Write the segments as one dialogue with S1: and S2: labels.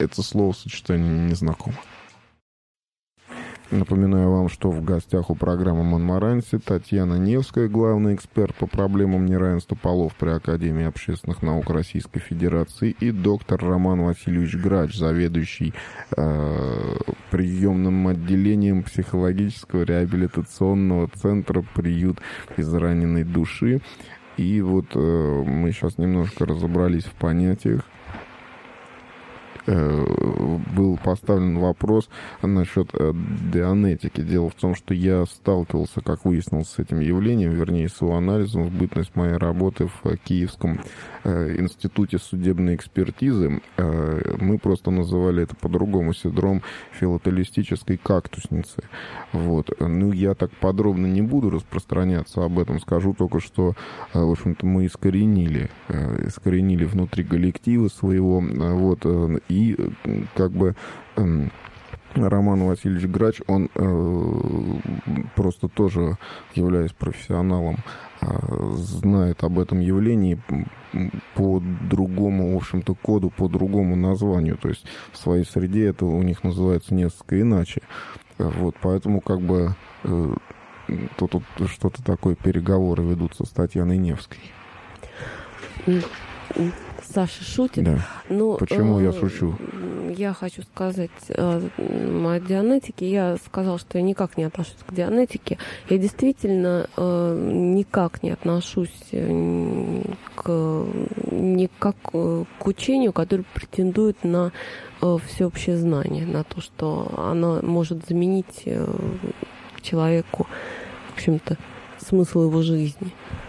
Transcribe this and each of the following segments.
S1: это словосочетание не знакомо. Напоминаю вам, что в гостях у программы «Монморанси» Татьяна Невская, главный эксперт по проблемам неравенства полов при Академии общественных наук Российской Федерации, и доктор Роман Васильевич Грач, заведующий приемным отделением психологического реабилитационного центра «Приют израненной души». И вот мы сейчас немножко разобрались в понятиях. Был поставлен вопрос насчет дианетики. Дело в том, что я сталкивался, как выяснилось, с этим явлением, вернее, с его анализом в бытность моей работы в Киевском институте судебной экспертизы. Мы просто называли это по-другому: синдром филателистической кактусницы. Вот. Ну, я так подробно не буду распространяться об этом, скажу только, что, в общем-то, мы искоренили внутри коллектива своего, вот, и как бы Роман Васильевич Грач, он просто тоже, являясь профессионалом, знает об этом явлении по другому, в общем-то, коду, по другому названию. То есть в своей среде это у них называется несколько иначе. Вот, поэтому как бы тут что-то такое, переговоры ведутся с Татьяной Невской.
S2: Саша шутит.
S1: Да.
S2: Но,
S1: почему я шучу?
S2: Я хочу сказать о дианетике. Я сказала, что я никак не отношусь к дианетике. Я действительно никак не отношусь никак к учению, которое претендует на всеобщее знание, на то, что оно может заменить человеку, в общем-то, смысл его жизни.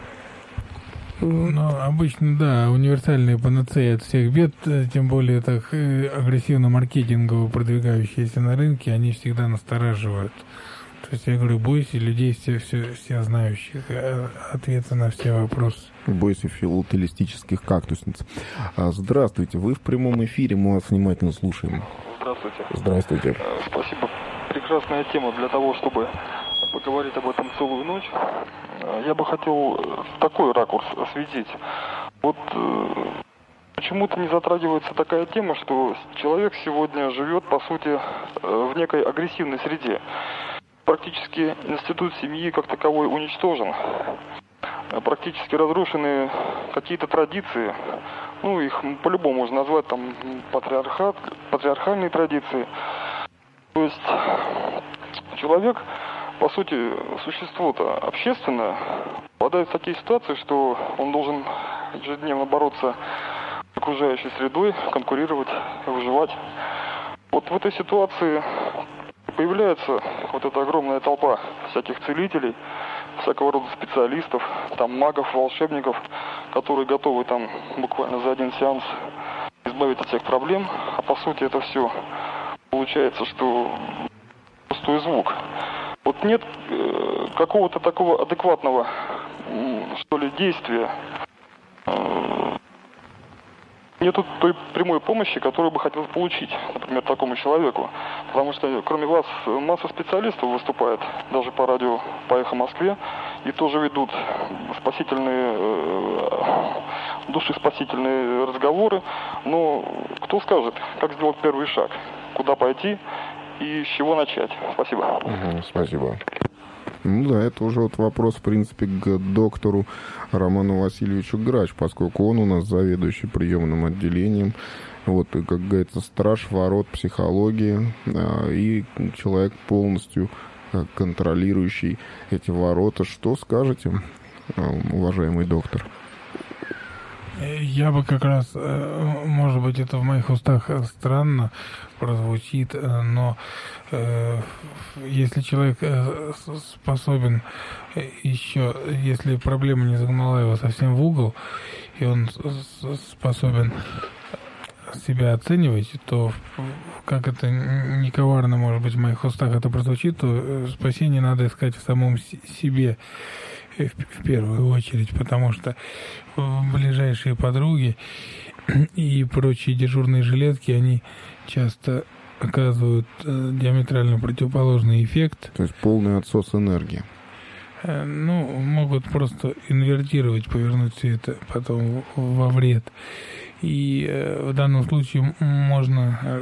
S3: Ну, обычно, да, универсальная панацея от всех бед, тем более так агрессивно-маркетингово продвигающиеся на рынке, они всегда настораживают. То есть я говорю, бойся людей все знающих, ответы на все вопросы.
S1: Бойся филателистических кактусниц. Здравствуйте, вы в прямом эфире, мы вас внимательно слушаем.
S4: Здравствуйте.
S1: Здравствуйте.
S4: Спасибо. Прекрасная тема для того, чтобы поговорить об этом целую ночь. Я бы хотел такой ракурс осветить. Вот почему-то не затрагивается такая тема, что человек сегодня живет, по сути, в некой агрессивной среде. Практически институт семьи как таковой уничтожен. Практически разрушены какие-то традиции. Ну, их по-любому можно назвать там патриархальные традиции. То есть человек, по сути, существо-то общественное, попадает в такие ситуации, что он должен ежедневно бороться с окружающей средой, конкурировать, выживать. Вот в этой ситуации появляется вот эта огромная толпа всяких целителей, всякого рода специалистов, там магов, волшебников, которые готовы там буквально за один сеанс избавить от всех проблем, а по сути это все получается, что пустой звук. Вот нет какого-то такого адекватного, что ли, действия, нету той прямой помощи, которую бы хотел получить, например, такому человеку. Потому что кроме вас масса специалистов выступает, даже по радио, по «Эхо Москве», и тоже ведут душеспасительные разговоры. Но кто скажет, как сделать первый шаг, куда пойти и с чего начать? Спасибо.
S1: Спасибо. Ну да, это уже вот вопрос, в принципе, к доктору Роману Васильевичу Грач, поскольку он у нас заведующий приемным отделением. Вот, и, как говорится, страж ворот психологии, и человек полностью контролирующий эти ворота. Что скажете, уважаемый доктор?
S3: Я бы как раз, может быть, это в моих устах странно прозвучит, но если человек способен еще, если проблема не загнала его совсем в угол, и он способен себя оценивать, то, как это не коварно, может быть, в моих устах это прозвучит, то спасение надо искать в самом себе в первую очередь, потому что ближайшие подруги и прочие дежурные жилетки, они часто оказывают диаметрально противоположный эффект.
S1: То есть полный отсос энергии.
S3: Ну, могут просто инвертировать, повернуть все это потом во вред. И в данном случае можно